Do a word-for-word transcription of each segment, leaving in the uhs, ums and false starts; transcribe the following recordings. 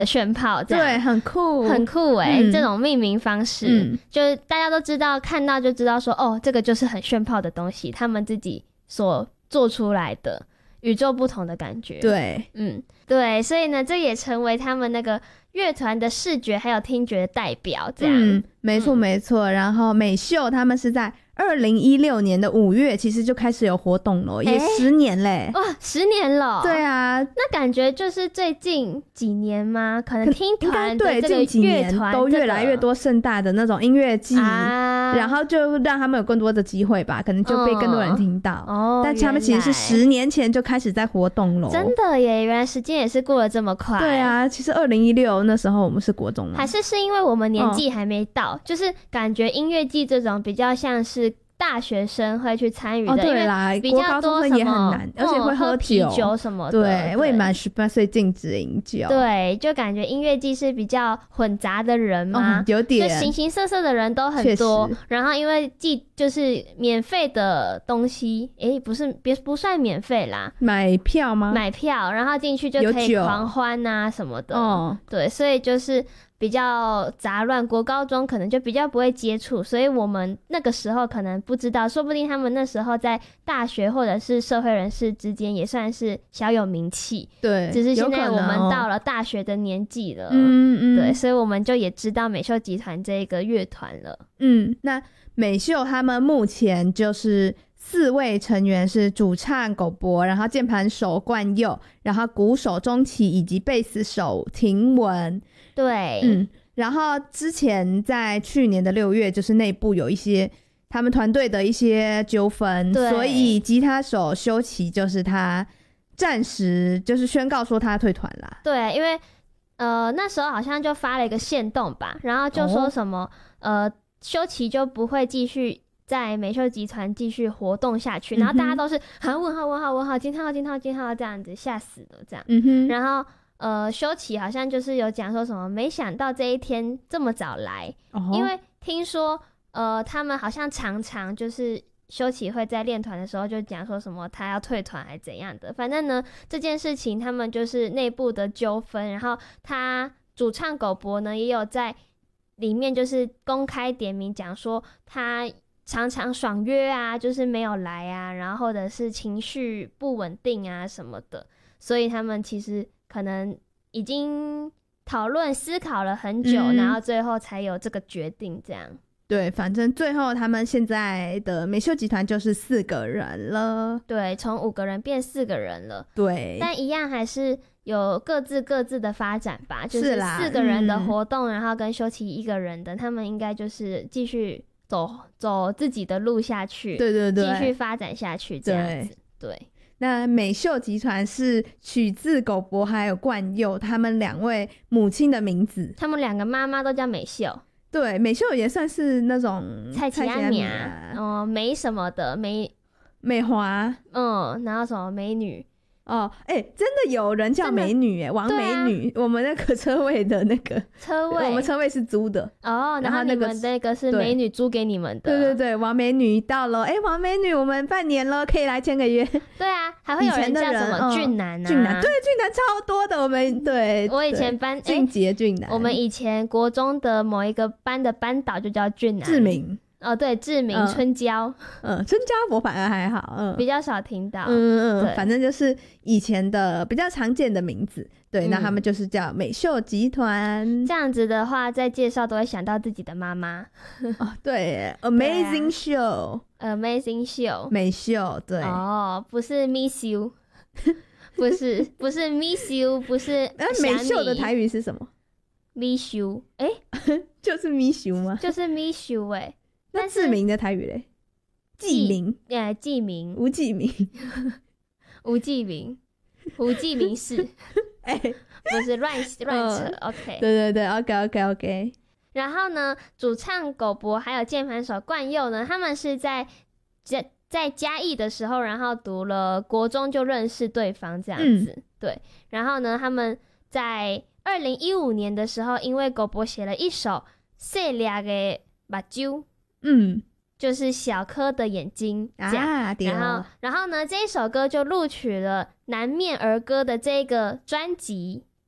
炫炮这样， 对，很酷， 很酷哎、欸嗯， 这种命名方式、嗯、就是大家都知道，看到就知道说哦，这个就是很炫炮的东西，他们自己所做出来的与众不同的感觉。 对， 嗯，对，所以呢，这也成为他们那个乐团的视觉还有听觉的代表，这样。 嗯，没错没错、嗯。然后美秀他们是在二零一六年的五月，其实就开始有活动了，也十年嘞、欸！ 哇，十年了！ 对啊， 那感觉就是最近几年吗？可能听团的这个对，近几年都越来越多盛大的那种音乐季、啊，然后就让他们有更多的机会吧，可能就被更多人听到。哦，但他们其实是十年前就开始在活动了。 真的耶，原来时间也是过得这么快。 对啊，其实二零一六那时候我们是国中嘛， 还是是因为我们年纪还没到、哦，就是感觉音乐季这种比较像是大学生会去参与的。 哦，对啦， 因为比较多什么也很难，而且会喝啤酒什么的。 对，未满十八岁禁止饮酒。 对，就感觉音乐季是比较混杂的人嘛、 哦，有点， 就形形色色的人都很多。然后因为季就是免费的东西，诶，不是，别不算免费啦， 买票吗？ 买票，然后进去就可以狂欢啊什么的。 哦， 对，所以就是比较杂乱，国高中可能就比较不会接触，所以我们那个时候可能不知道，说不定他们那时候在大学或者是社会人士之间也算是小有名气。 对， 只是现在我们到了大学的年纪了， 嗯嗯， 对，所以我们就也知道美秀集团这个乐团了。 嗯，那美秀他们目前就是四位成员是主唱狗博，然后键盘手冠佑，然后鼓手钟琪以及贝斯手廷文。 对， 嗯，然后之前在去年的六月，就是内部有一些他们团队的一些纠纷，所以吉他手修齐就是他暂时就是宣告说他退团啦。 对，因为呃那时候好像就发了一个限动吧，然后就说什么、哦、呃修齐就不会继续在美秀集团继续活动下去，然后大家都是啊问号问号问号惊叹号惊叹号惊叹号这样子，吓死了这样。 嗯哼， 然后呃，修齐好像就是有讲说什么，没想到这一天这么早来，哦、因为听说呃，他们好像常常就是修齐会在练团的时候就讲说什么他要退团还怎样的，反正呢这件事情他们就是内部的纠纷，然后他主唱狗博呢也有在里面就是公开点名讲说他常常爽约啊，就是没有来啊，然后或者是情绪不稳定啊什么的，所以他们其实可能已经讨论思考了很久、嗯、然后最后才有这个决定这样。 对，反正最后他们现在的美秀集团就是四个人了。 对，从五个人变四个人了。 对， 但一样还是有各自各自的发展吧，就是四个人的活动、嗯、然后跟修齐一个人的，他们应该就是继续走走自己的路下去。 对对对， 继续发展下去这样子。 对, 对， 那美秀集团是取自狗博还有冠佑他们两位母亲的名字， 他们两个妈妈都叫美秀。 对，美秀也算是那种蔡奇阿米啊，哦，美什么的，美美华， 嗯，然后什么美女。 哦，哎、欸，真的有人叫美女哎，王美女、啊，我们那个车位的那个车位， 我们车位是租的哦，然后你们那个是美女租给你们的， 对对对，王美女到了，哎、欸，王美女，我们半年了，可以来签个约。 对啊，还会有人叫什么俊男啊， 俊男，对，俊男超多的，我们对， 我以前班俊杰俊男、欸， 我们以前国中的某一个班的班导就叫俊男， 志明。 哦，对，志明、嗯、春娇， 嗯，春娇我反而还好，嗯， 比较少听到， 嗯嗯，反正就是以前的比较常见的名字，对，嗯、那他们就是叫美秀集团。 这样子的话，在介绍都会想到自己的妈妈。 哦，对 ，Amazing Show，Amazing Show， 美秀，对， 哦，不是 Miss You， 不是不是 Miss You， 不是。 那美秀的台语是什么 ？Miss You， 哎、 欸，就是 Miss You 吗？ 就是 Miss You 哎、欸。 那志明的台语嘞？记名， 哎，记名， 吴记名， 吴记名，吴记名是，哎、欸，不是乱乱扯、呃、，OK， 对对对 ，OK OK OK。 然后呢，主唱狗博还有键盘手冠佑呢，他们是在在在嘉义的时候，然后读了国中就认识对方这样子，嗯、对。然后呢，他们在二零一五年的时候，因为狗博写了一首《细粒的目睭》。 嗯， 就是小颗的眼睛这样、 啊、 然后然后呢这一首歌就录取了南面儿歌的这个专辑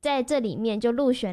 在这里面就入选